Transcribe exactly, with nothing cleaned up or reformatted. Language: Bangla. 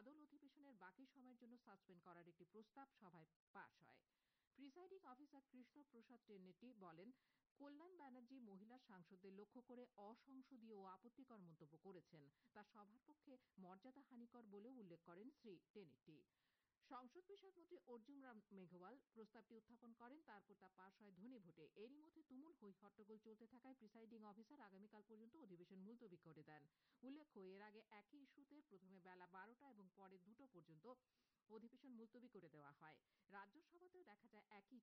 বাদল অধিবেশনের বাকি সময়ের জন্য সাসপেন্ড করার একটি প্রস্তাব সভায় পাশ হয়। প্রিসাইডিং অফিসার কৃষ্ণ প্রসাদ টেন্নেটি বলেন, কল্যাণ ব্যানার্জি মহিলা সাংসদদের লক্ষ্য করে অসংসদীয় ও আপত্তিকর মন্তব্য করেছেন, তা সভার পক্ষে মর্যাদা হানিকর বলেও উল্লেখ করেন শ্রী টেনেটি। সংসদ বিষয়ক মন্ত্রী অর্জুন রাম মেঘওয়াল প্রস্তাবটি উত্থাপন করেন, তারপর তা পাশ হয় ধ্বনি ভোটে। এরই মধ্যে তুমুল হই হট্টগোল চলতে থাকায় প্রিসাইডিং অফিসার আগামীকাল পর্যন্ত অধিবেশন মুলতবি করে দেন। উল্লেখ্য, এর আগে একই ইস্যুতে প্রথমে বেলা বারোটা এবং পরে দুটো পর্যন্ত অধিবেশন মুলতবি করে দেওয়া হয়। রাজ্যসভাতেও দেখা যায় একই